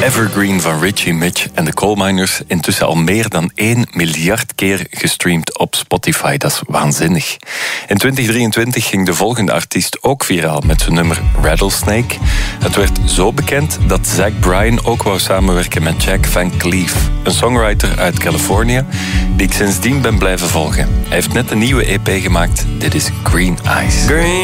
Evergreen van Richie Mitch en de Coal Miners. Intussen al meer dan 1 miljard keer gestreamd op Spotify. Dat is waanzinnig. In 2023 ging de volgende artiest ook viraal met zijn nummer Rattlesnake. Het werd zo bekend dat Zach Bryan ook wou samenwerken met Jack Van Cleef, een songwriter uit Californië, die ik sindsdien ben blijven volgen. Hij heeft net een nieuwe EP gemaakt. Dit is Green Eyes.